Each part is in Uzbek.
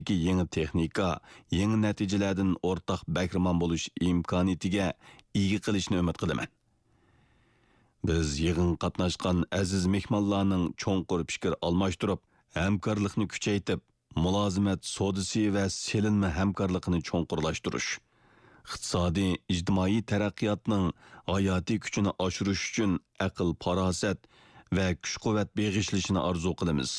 yangi texnika, yangi natijalardan o'rtaq bahramon bo'lish imkoniyatiga ega qilishni umid qilaman. Biz yig'in qatnashgan aziz mehmonlarning cho'nqur fikr almashtirib, hamkorlikni kuchaytirib, mulozimat sodisi va selinma hamkorlikni cho'nqurlashtirish, iqtisodiy ijtimoiy taraqqiyotning hayotiy kuchini oshirish uchun aql, farosat va kuch-quvvat beg'ishlashini orzu qilamiz.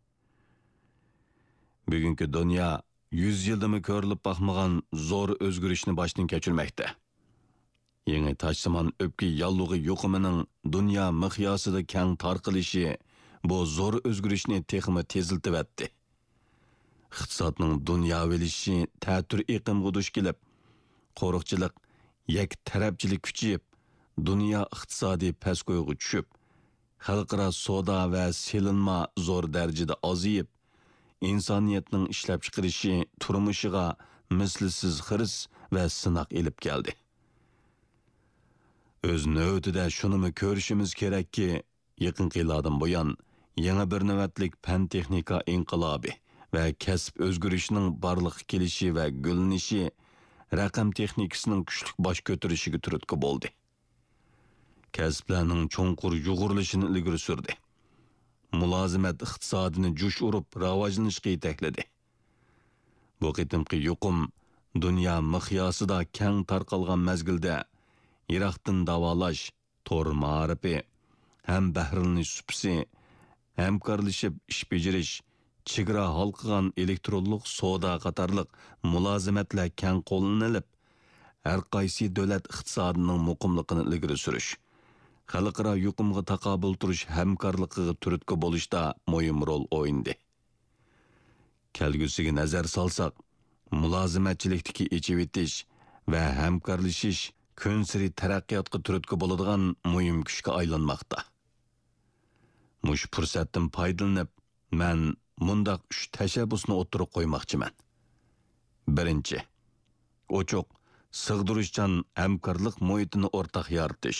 Bugungi dunyo 100 yildami ko'rilib baxmagan zo'r o'zgarishni boshdan kechirmoqda. Yangi tashsimon o'pki yallig'i yuqumining dunyo miqyosida keng tarqalishi bu zo'r o'zgarishni texmi teziltibatdi. Iqtisodning dunyovileshi ta'tir iqimga duch kelib, qo'riqchilik, yak tarafchilik kuchayib, dunyo iqtisodiy pastgo'yga tushib, xalqaro savdo va selinma zo'r darajada oziyib, insoniyatning ishlab chiqarishi turmushiga mislsiz xiris va sinoq elib keldi. O'z navbatida shunimi ko'rishimiz kerakki, yaqin yillardan buyon yangi bir navbatlik fan texnika inqilobi va kasb o'zgarishining barliq kelishi va gullanishi raqam texnikasining kuchli bosh ko'tarishiga turtki bo'ldi. Kasblarning cho'nqur yug'urilishini ilgari surdi. Mulozimat iqtisodini jush urib, rivojlanishga yetakladi. Bu qitimqi yuqum dunyo miqyosida keng tarqalgan mazgilda Iroqdan davolash, tor ma'rifi, ham bahrlanish supsi, hamkorlashib ish bajarish, chegara halqıgan elektronlik savdo qatorliq mulozimatlar keng qo'llanilib, har qaysi davlat iqtisodining muqimligini ilgari surish, xalqaro yuqumga taqobil turish hamkorligiga turtki bo'lishda muhim rol o'ynadi. Kelgusiga nazar solsak, mulozimatchilikdagi echivitish va hamkorlashish kun-siri taraqqiyotga turtki bo'ladigan muhim kuchga aylanmoqda. Mush fursatdan foydalanib, men mundaq 3 tashabbusni o'tirib qo'ymoqchiman. Birinchi, ochiq, sig'dirishchan hamkorlik muhitini o'rtaq yaratish.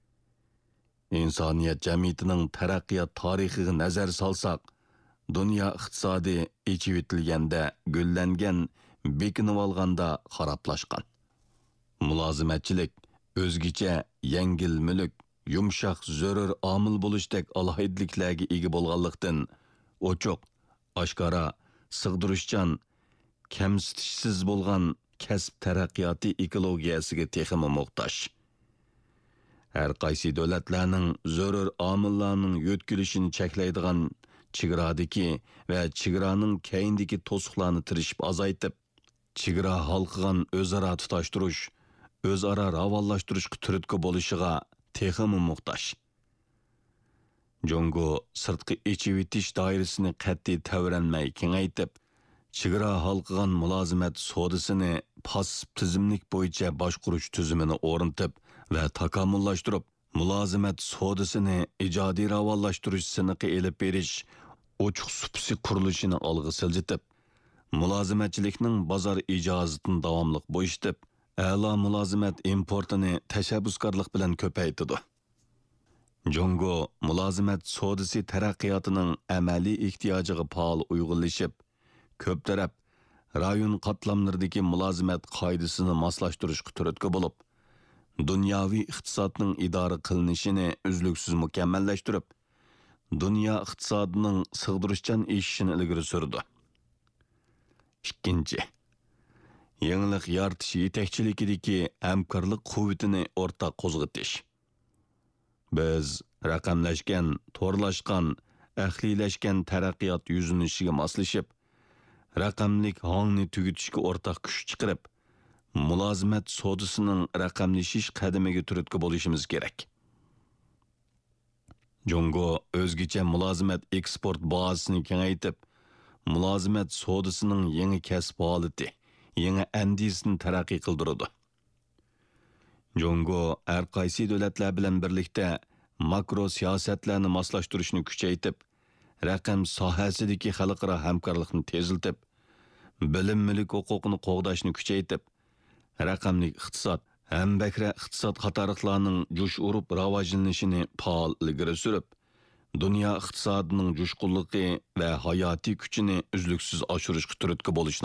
İnsaniyat jamiyatining taraqqiyot tarixiga nazar solsak, dunyo iqtisodi echivitilganda, gullangan, bekinib olganda xarablashgan. Mulozimatchilik o'zgacha yengil mulk, yumshoq zo'r omil bo'lishdek alohidliklarga ega bo'lganlikdan ochiq, oshkora, sig'dirishchan, kamsitishsiz bo'lgan kasb taraqqiyoti ekologiyasiga texmi muhtoj. Har qaysi davlatlarning zo'r omillarning yo'tkilishini cheklaydigan chegradagi va chegaraning keyindagi to'siqlarni tirishib azaytib, chegara halqıgan o'zaro tutashtirish, o'zaro ravolashtirishga turtki bo'lishiga texmi muhtoj. Jongo sirtqi echivitish doirasini qat'iy tavranmay kengaytib, chegara halqıgan mulozimat sodisini pasib tizimlik bo'yicha boshqurish tizimini o'rnatib va takomillashtirib, mulozimat sodisini ijodiy ravollashtirish siniqi elib berish, ochiq supsi qurilishini olg'a siljitib, mulozimatchilikning bozor ijozatini davomli bo'yishtirib, a'lo mulozimat importini tashabbuskorlik bilan ko'paytirdi. Jongo mulozimat sodisi taraqqiyotining amaliy ehtiyojiga faol uyg'unlashib, ko'p taraf rayon qatlamlaridagi mulozimat qoidasini moslashtirishga turtki bo'lib, dunyoviy iqtisodning idora qilinishini uzluksiz mukammallashtirib, dunyo iqtisodining sig'dirishchan eshishini ilgari surdi. Ikkinchi, yangilik yaratish yetakchiligidagi hamkorlik quvvatini o'rtaq qo'zg'atish. Biz raqamlashgan, to'rlashgan, ahliylashgan taraqqiyot yuzinishiga moslashib, raqamlik hongni tugutishga o'rtaq kuch chiqarib, mulozimat sodisining raqamlashish qadamiga turtki bo'lishimiz kerak. Jongo o'zgacha mulozimat eksport bazasini kengaytib, mulozimat sodisining yangi kasb holati, yangi andisini taraqqiy qildirdi. Jongo har qaysi davlatlar bilan birlikda makro siyosatlarni moslashtirishni kuchaytib, raqam sohasidagi xalqaro hamkorlikni teziltib, bilim mulk huquqini qo'g'dashni kuchaytib, raqamli iqtisod, hambakra iqtisod qatoriqlarning jush urib rivojlanishini faol ilgari surib, Dünya iqtisodining jo'shqinligi va hayotiy kuchini uzluksiz oshirishga turtki bo'lishni